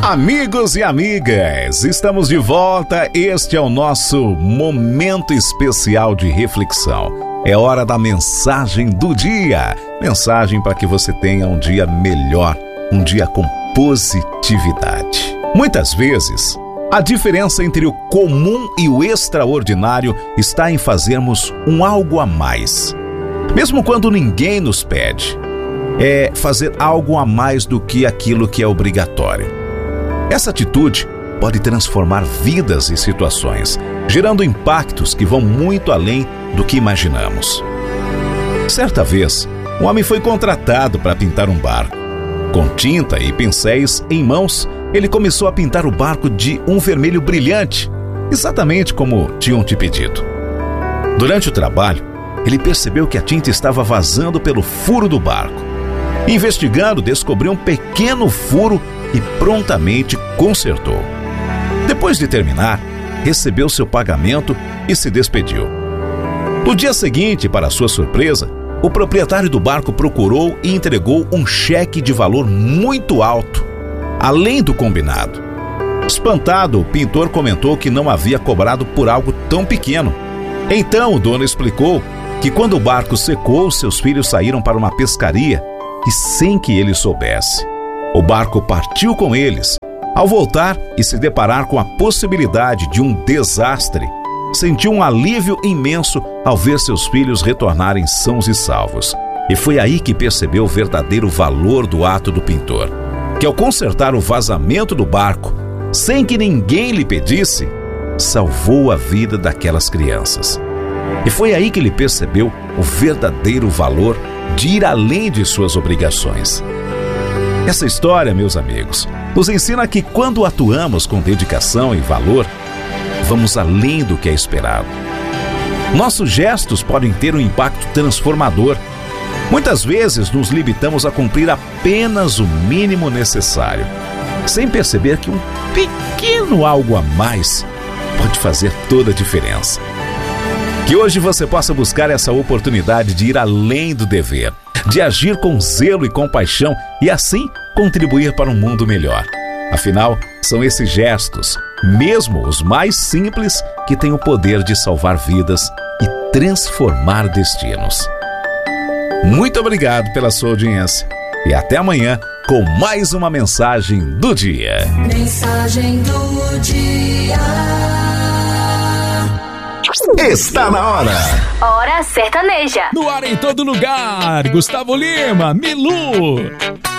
Amigos e amigas, estamos de volta. Este é o nosso momento especial de reflexão. É hora da mensagem do dia. Mensagem para que você tenha um dia melhor, um dia com positividade. Muitas vezes, a diferença entre o comum e o extraordinário está em fazermos um algo a mais. Mesmo quando ninguém nos pede, é fazer algo a mais do que aquilo que é obrigatório. Essa atitude pode transformar vidas e situações, gerando impactos que vão muito além do que imaginamos. Certa vez, um homem foi contratado para pintar um barco. Com tinta e pincéis em mãos, ele começou a pintar o barco de um vermelho brilhante, exatamente como tinham te pedido. Durante o trabalho, ele percebeu que a tinta estava vazando pelo furo do barco. Investigando, descobriu um pequeno furo e prontamente consertou. Depois de terminar, recebeu seu pagamento e se despediu. No dia seguinte, para sua surpresa, o proprietário do barco procurou e entregou um cheque de valor muito alto, além do combinado. Espantado, o pintor comentou que não havia cobrado por algo tão pequeno. Então o dono explicou que quando o barco secou, seus filhos saíram para uma pescaria e sem que ele soubesse. O barco partiu com eles. Ao voltar e se deparar com a possibilidade de um desastre, sentiu um alívio imenso ao ver seus filhos retornarem sãos e salvos. E foi aí que percebeu o verdadeiro valor do ato do pintor, que ao consertar o vazamento do barco, sem que ninguém lhe pedisse, salvou a vida daquelas crianças. E foi aí que ele percebeu o verdadeiro valor de ir além de suas obrigações. Essa história, meus amigos, nos ensina que quando atuamos com dedicação e valor, vamos além do que é esperado. Nossos gestos podem ter um impacto transformador. Muitas vezes nos limitamos a cumprir apenas o mínimo necessário, sem perceber que um pequeno algo a mais pode fazer toda a diferença. Que hoje você possa buscar essa oportunidade de ir além do dever, de agir com zelo e compaixão e assim contribuir para um mundo melhor. Afinal, são esses gestos, mesmo os mais simples, que têm o poder de salvar vidas e transformar destinos. Muito obrigado pela sua audiência e até amanhã com mais uma mensagem do dia. Mensagem do dia. Está na hora. Hora sertaneja. No ar em todo lugar, Gustavo Lima, Milu.